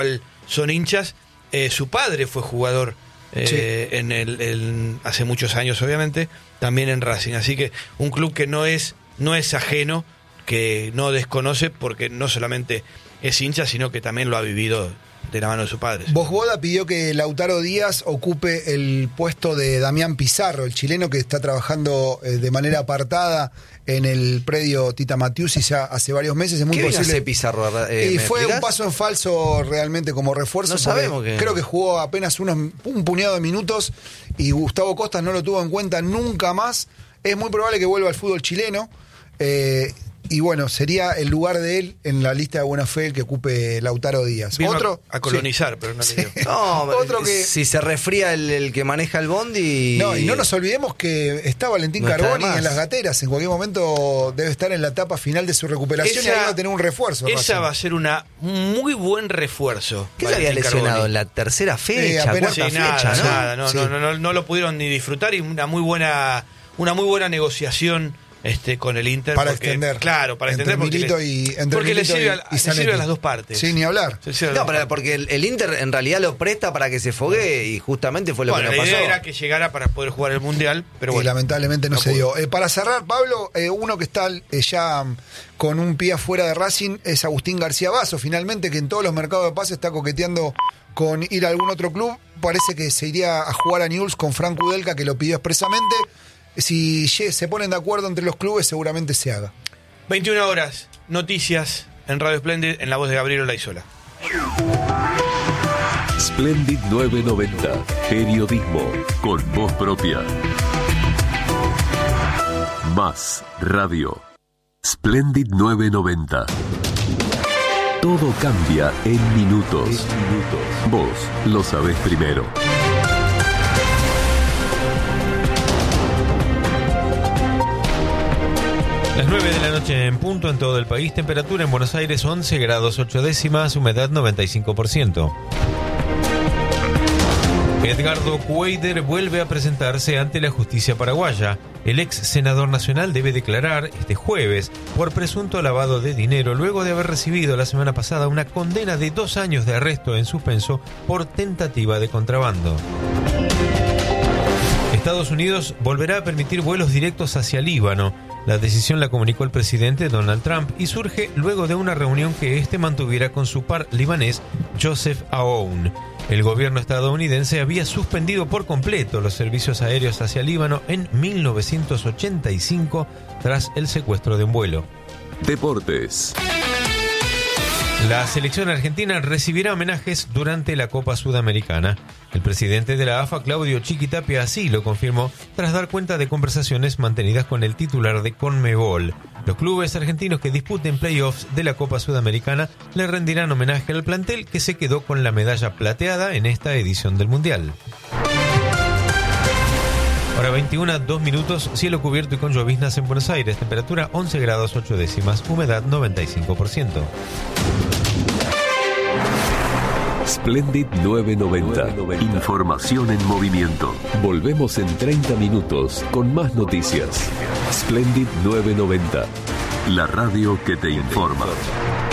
son hinchas. Su padre fue jugador hace muchos años, obviamente, también en Racing. Así que un club que no es ajeno, que no desconoce, porque no solamente es hincha, sino que también lo ha vivido de la mano de su padre. Bosboda pidió que Lautaro Díaz ocupe el puesto de Damián Pizarro, el chileno que está trabajando de manera apartada en el predio Tita Matiusi ya hace varios meses. Es muy ¿Qué posible. hace Pizarro? Y fue un paso en falso realmente como refuerzo. No sabemos que... Creo que jugó apenas un puñado de minutos y Gustavo Costas no lo tuvo en cuenta nunca más. Es muy probable que vuelva al fútbol chileno. Y bueno, sería el lugar de él en la lista de buena fe el que ocupe Lautaro Díaz. Vino Otro a colonizar, pero no le dio. No, otro que... si se resfría el que maneja el bondi... No, y no nos olvidemos que está Valentín Carboni en las gateras. En cualquier momento debe estar en la etapa final de su recuperación y ahí va a tener un refuerzo. Esa va a ser una muy buen refuerzo. ¿Qué se había lesionado Carboni en la tercera fecha, apenas cuarta fecha, ¿no? Nada, no lo pudieron ni disfrutar, y una muy buena negociación con el Inter para extender. Claro, para extender porque le sirve a las dos partes. Sí, ni hablar. No, porque el Inter en realidad lo presta para que se foguee y justamente fue lo que nos pasó. La idea era que llegara para poder jugar el Mundial, pero bueno. Y lamentablemente no se dio. Para cerrar, Pablo, uno que está ya con un pie afuera de Racing es Agustín García Basso, finalmente, que en todos los mercados de pases está coqueteando con ir a algún otro club. Parece que se iría a jugar a Newell's con Frank Udelka, que lo pidió expresamente. Si se ponen de acuerdo entre los clubes, seguramente se haga. 21 horas, noticias en Radio Splendid, en la voz de Gabriel Olaizola. Splendid 990, periodismo con voz propia. Más radio. Splendid 990. Todo cambia en minutos. Vos lo sabés primero. Las 9 de la noche en punto en todo el país. Temperatura en Buenos Aires 11 grados 8 décimas, humedad 95%. Edgardo Cuéllar vuelve a presentarse ante la justicia paraguaya. El ex senador nacional debe declarar este jueves por presunto lavado de dinero luego de haber recibido la semana pasada una condena de 2 años de arresto en suspenso por tentativa de contrabando. Estados Unidos volverá a permitir vuelos directos hacia Líbano. La decisión la comunicó el presidente Donald Trump y surge luego de una reunión que este mantuviera con su par libanés, Joseph Aoun. El gobierno estadounidense había suspendido por completo los servicios aéreos hacia Líbano en 1985 tras el secuestro de un vuelo. Deportes. La selección argentina recibirá homenajes durante la Copa Sudamericana. El presidente de la AFA, Claudio Chiquitapia, así lo confirmó tras dar cuenta de conversaciones mantenidas con el titular de Conmebol. Los clubes argentinos que disputen playoffs de la Copa Sudamericana le rendirán homenaje al plantel que se quedó con la medalla plateada en esta edición del Mundial. Ahora 21, 2 minutos, cielo cubierto y con lloviznas en Buenos Aires, temperatura 11 grados 8 décimas, humedad 95%. Splendid 990. Información en movimiento. Volvemos en 30 minutos con más noticias. Splendid 990. La radio que te informa.